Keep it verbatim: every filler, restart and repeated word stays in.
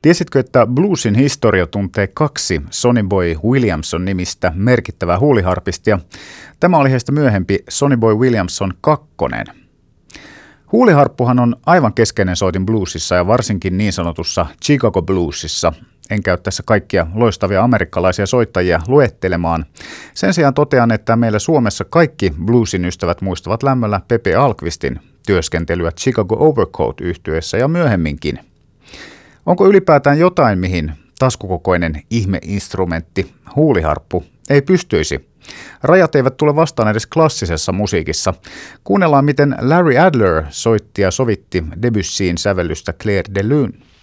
Tiesitkö, että bluesin historia tuntee kaksi Sonny Boy Williamson nimistä merkittävää huuliharpistia? Tämä oli heistä myöhempi Sonny Boy Williamson kakkonen. Huuliharppuhan on aivan keskeinen soitin bluesissa ja varsinkin niin sanotussa Chicago bluesissa. En käy tässä kaikkia loistavia amerikkalaisia soittajia luettelemaan. Sen sijaan totean, että meillä Suomessa kaikki bluesin ystävät muistavat lämmöllä Pepe Alkvistin työskentelyä Chicago Overcoat-yhtyeessä ja myöhemminkin. Onko ylipäätään jotain, mihin taskukokoinen ihmeinstrumentti, huuliharppu, ei pystyisi? Rajat eivät tule vastaan edes klassisessa musiikissa. Kuunnellaan, miten Larry Adler soitti ja sovitti Debussyin sävellystä Clair de Lune.